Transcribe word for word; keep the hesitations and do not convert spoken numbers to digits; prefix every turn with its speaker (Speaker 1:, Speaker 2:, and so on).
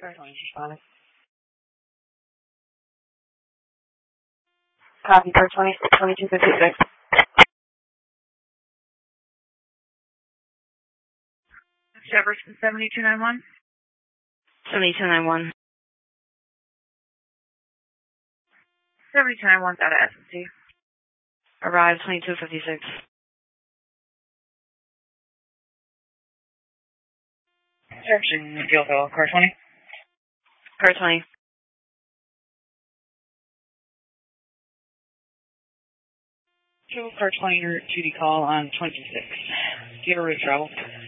Speaker 1: Car twenty, responding. Copy, car twenty, twenty-two fifty-six. Jefferson, seventy-two ninety-one.
Speaker 2: seventy-two ninety-one.
Speaker 1: seventy-two ninety-one out of S and T.
Speaker 2: Arrive twenty-two fifty-six.
Speaker 1: Searching Gilville, car twenty.
Speaker 2: Car twenty.
Speaker 1: Two car twenty, your duty call on twenty-six. Do you have a route travel?